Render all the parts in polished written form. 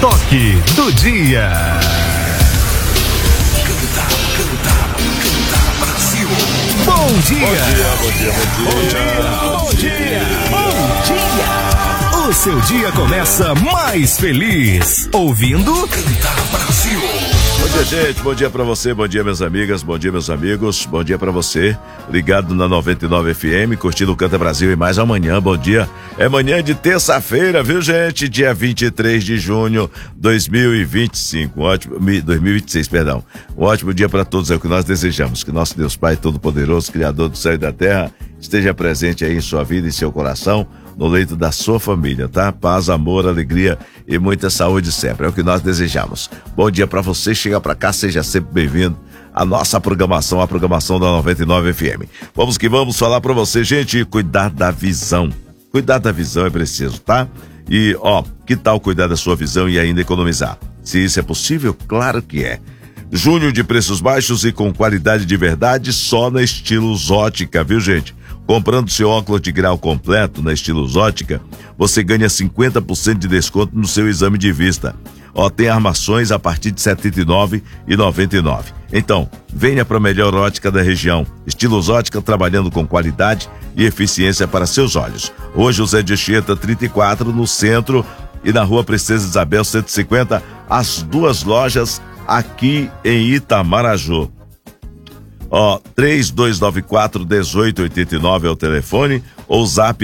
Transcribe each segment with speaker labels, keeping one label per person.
Speaker 1: Toque do dia.
Speaker 2: Canta Brasil.
Speaker 1: Bom dia.
Speaker 2: Bom dia.
Speaker 1: O seu dia começa mais feliz ouvindo
Speaker 2: Canta Brasil.
Speaker 3: Bom dia, gente, bom dia pra você, bom dia, minhas amigas, bom dia, meus amigos, bom dia pra você, ligado na 99 FM, curtindo o Canta Brasil e mais amanhã, bom dia. É manhã de terça-feira, viu, gente? Dia 23 de junho de 2025, 2026, perdão. Um ótimo dia pra todos, é o que nós desejamos, que nosso Deus Pai Todo-Poderoso, Criador do céu e da terra, esteja presente aí em sua vida e seu coração, no leito da sua família, tá? Paz, amor, alegria e muita saúde sempre, é o que nós desejamos. Bom dia pra você, chega pra cá, seja sempre bem-vindo à nossa programação, a programação da 99 FM. Vamos que vamos falar pra você, gente, cuidar da visão. Cuidar da visão é preciso, tá? E, que tal cuidar da sua visão e ainda economizar? Se isso é possível, claro que é. Junho de preços baixos e com qualidade de verdade só na Estilos Ótica, viu, gente? Comprando seu óculos de grau completo na Estilos Ótica, você ganha 50% de desconto no seu exame de vista. Tem armações a partir de R$ 79,99. Então, venha para a melhor ótica da região. Estilos Ótica, trabalhando com qualidade e eficiência para seus olhos. Hoje, José de Anchieta 34, no centro, e na Rua Princesa Isabel 150, as duas lojas aqui em Itamaraju. 3294-1889 é o telefone, ou zap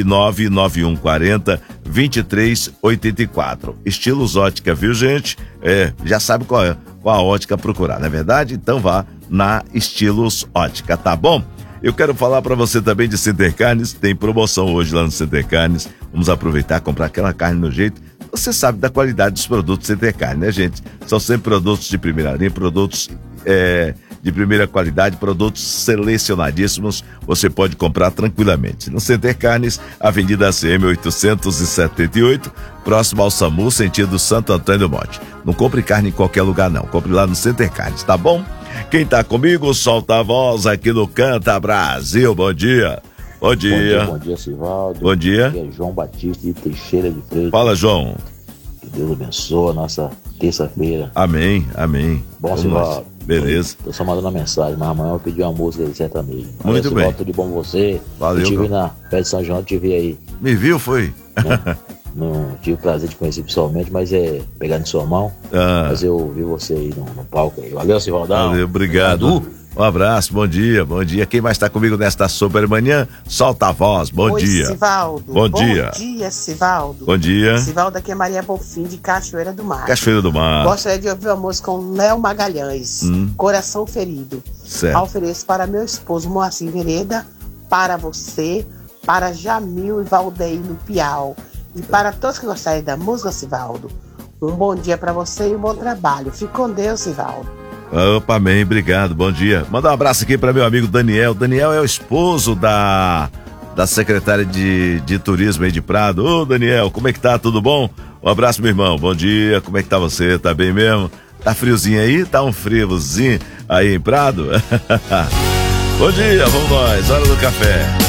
Speaker 3: 99140-2384. Estilos Ótica, viu, gente? Já sabe qual é a ótica procurar, não é verdade? Então vá na Estilos Ótica, tá bom? Eu quero falar pra você também de Center Carnes, tem promoção hoje lá no Center Carnes. Vamos aproveitar e comprar aquela carne no jeito. Você sabe da qualidade dos produtos Center Carnes, né, gente? São sempre produtos de primeira linha, produtos de primeira qualidade, produtos selecionadíssimos, você pode comprar tranquilamente. No Center Carnes, Avenida ACM 878, próximo ao SAMU, sentido Santo Antônio do Monte. Não compre carne em qualquer lugar não, compre lá no Center Carnes, tá bom? Quem tá comigo, solta a voz aqui no Canta Brasil, bom dia. Bom dia.
Speaker 4: Bom dia, Sivaldo.
Speaker 3: Bom dia.
Speaker 4: Aqui é João Batista de Teixeira de Freitas.
Speaker 3: Fala, João.
Speaker 4: Que Deus abençoe a nossa terça-feira.
Speaker 3: Amém.
Speaker 4: Bom, Sivaldo.
Speaker 3: Beleza.
Speaker 4: Tô só mandando uma mensagem, mas amanhã eu pedi uma música de sertanejo.
Speaker 3: Muito bem.
Speaker 4: Tudo de bom com você.
Speaker 3: Valeu.
Speaker 4: Eu te vi na Pé de São João, te vi aí.
Speaker 3: Me viu, foi?
Speaker 4: Né? Não tive o prazer de conhecer pessoalmente, mas pegar em sua mão. Mas eu vi você aí no palco aí. Valeu, Sivaldão.
Speaker 3: Valeu, obrigado. Um abraço, bom dia. Quem mais está comigo nesta super manhã? Solta a voz, bom dia.
Speaker 5: Sivaldo.
Speaker 3: Bom dia.
Speaker 5: Bom dia, Sivaldo.
Speaker 3: Bom dia.
Speaker 5: Sivaldo, aqui é Maria Bonfim, de Cachoeira do Mar.
Speaker 3: Cachoeira do Mar.
Speaker 5: Gostaria de ouvir uma música com Léo Magalhães, Coração Ferido.
Speaker 3: Certo.
Speaker 5: Ofereço para meu esposo Moacir Vereda, para você, para Jamil e Valdeir no Piau. E para todos que gostarem da música, Sivaldo, um bom dia para você e um bom trabalho. Fique com Deus, Sivaldo.
Speaker 3: Opa, amém, obrigado, bom dia. Manda um abraço aqui para meu amigo Daniel. Daniel é o esposo da secretária de turismo aí de Prado. Ô, Daniel, como é que tá? Tudo bom? Um abraço, meu irmão, bom dia, como é que tá você? Tá bem mesmo? Tá friozinho aí? Tá um friozinho aí em Prado? Bom dia, vamos nós, hora do café.